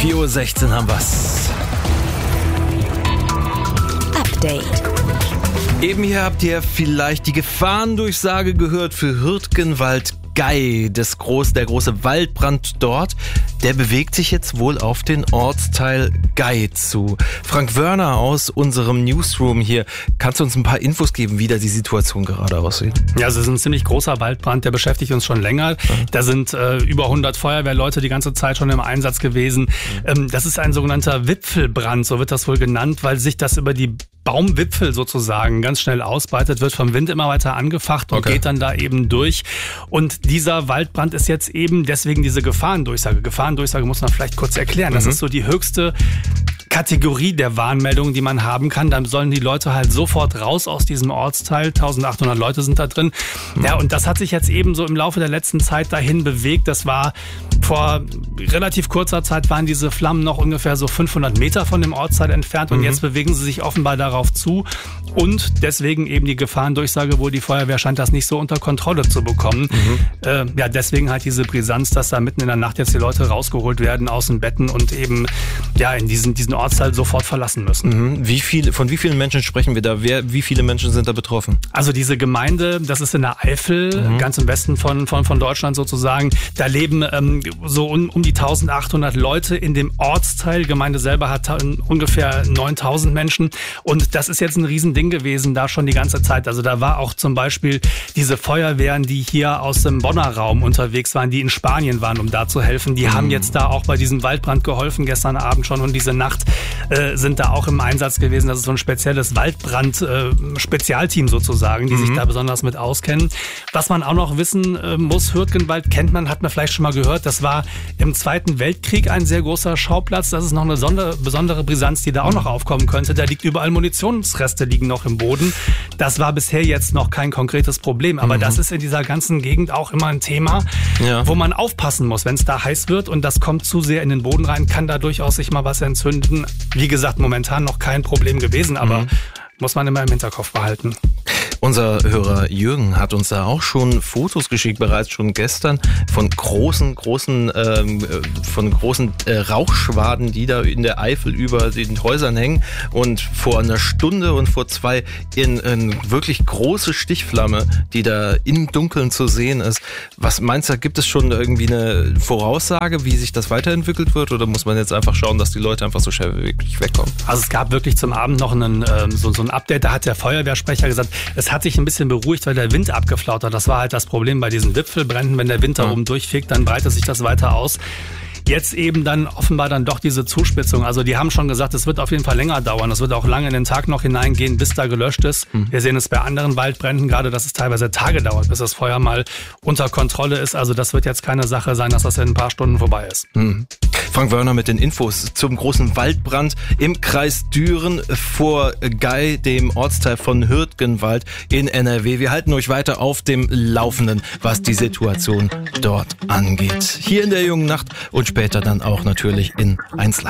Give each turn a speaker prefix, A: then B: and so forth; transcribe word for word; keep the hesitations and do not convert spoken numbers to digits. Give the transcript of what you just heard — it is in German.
A: vier Uhr sechzehn haben wir's.
B: Update.
A: Eben hier habt ihr vielleicht die Gefahrendurchsage gehört für Hürtgenwald Gei, das groß, der große Waldbrand dort, der bewegt sich jetzt wohl auf den Ortsteil Gei zu. Frank Wörner aus unserem Newsroom hier, kannst du uns ein paar Infos geben, wie da die Situation gerade aussieht?
C: Ja, es ist ein ziemlich großer Waldbrand, der beschäftigt uns schon länger. Mhm. Da sind äh, über hundert Feuerwehrleute die ganze Zeit schon im Einsatz gewesen. Mhm. Ähm, das ist ein sogenannter Wipfelbrand, so wird das wohl genannt, weil sich das über die Baumwipfel sozusagen ganz schnell ausbreitet, wird vom Wind immer weiter angefacht und okay. geht dann da eben durch. Und dieser Waldbrand ist jetzt eben deswegen diese Gefahrendurchsage. Gefahrendurchsage muss man vielleicht kurz erklären. Das mhm. ist so die höchste Kategorie der Warnmeldungen, die man haben kann. Dann sollen die Leute halt sofort raus aus diesem Ortsteil. eintausendachthundert Leute sind da drin. Mhm. Ja, und das hat sich jetzt eben so im Laufe der letzten Zeit dahin bewegt. Das war vor relativ kurzer Zeit waren diese Flammen noch ungefähr so fünfhundert Meter von dem Ortsteil entfernt und mhm. jetzt bewegen sie sich offenbar darauf zu und deswegen eben die Gefahrendurchsage, wo die Feuerwehr scheint das nicht so unter Kontrolle zu bekommen. Mhm. Äh, ja, deswegen halt diese Brisanz, dass da mitten in der Nacht jetzt die Leute rausgeholt werden aus den Betten und eben ja in diesen, diesen Ortsteil sofort verlassen müssen.
A: Mhm. Wie viel, von wie vielen Menschen sprechen wir da? Wer, wie viele Menschen sind da betroffen?
C: Also diese Gemeinde, das ist in der Eifel, mhm. ganz im Westen von, von, von Deutschland sozusagen. Da leben ähm, so um, um die eintausendachthundert Leute in dem Ortsteil. Die Gemeinde selber hat ungefähr neuntausend Menschen. Und das ist jetzt ein Riesending gewesen, da schon die ganze Zeit. Also da war auch zum Beispiel diese Feuerwehren, die hier aus dem Bonner Raum unterwegs waren, die in Spanien waren, um da zu helfen. Die mhm. haben jetzt da auch bei diesem Waldbrand geholfen, gestern Abend schon. Und diese Nacht äh, sind da auch im Einsatz gewesen. Das ist so ein spezielles Waldbrand-Spezialteam äh, sozusagen, die mhm. sich da besonders mit auskennen. Was man auch noch wissen äh, muss, Hürtgenwald kennt man, hat man vielleicht schon mal gehört. Das war im Zweiten Weltkrieg ein sehr großer Schauplatz. Das ist noch eine sonder- besondere Brisanz, die da auch noch aufkommen könnte. Da liegt überall Munitionsreste liegen noch im Boden. Das war bisher jetzt noch kein konkretes Problem. Aber mhm. das ist in dieser ganzen Gegend auch immer ein Thema, ja. wo man aufpassen muss, wenn es da heiß wird und das kommt zu sehr in den Boden rein, kann da durchaus sich mal was entzünden. Wie gesagt, momentan noch kein Problem gewesen, aber mhm. muss man immer im Hinterkopf behalten.
A: Unser Hörer Jürgen hat uns da auch schon Fotos geschickt, bereits schon gestern, von großen, großen, ähm, von großen äh, Rauchschwaden, die da in der Eifel über den Häusern hängen und vor einer Stunde und vor zwei in, in wirklich große Stichflamme, die da im Dunkeln zu sehen ist. Was meinst du, gibt es schon irgendwie eine Voraussage, wie sich das weiterentwickelt wird oder muss man jetzt einfach schauen, dass die Leute einfach so schnell wie möglich wegkommen?
C: Also es gab wirklich zum Abend noch einen, ähm, so, so ein Update, da hat der Feuerwehrsprecher gesagt, es hat sich ein bisschen beruhigt, weil der Wind abgeflaut hat. Das war halt das Problem bei diesen Wipfelbränden. Wenn der Wind da oben durchfegt, dann breitet sich das weiter aus. Jetzt eben dann offenbar dann doch diese Zuspitzung. Also die haben schon gesagt, es wird auf jeden Fall länger dauern. Es wird auch lange in den Tag noch hineingehen, bis da gelöscht ist. Mhm. Wir sehen es bei anderen Waldbränden gerade, dass es teilweise Tage dauert, bis das Feuer mal unter Kontrolle ist. Also das wird jetzt keine Sache sein, dass das in ein paar Stunden vorbei ist.
A: Mhm. Frank Wörner mit den Infos zum großen Waldbrand im Kreis Düren vor Gei, dem Ortsteil von Hürtgenwald in N R W. Wir halten euch weiter auf dem Laufenden, was die Situation dort angeht. Hier in der jungen Nacht und später dann auch natürlich in eins Live.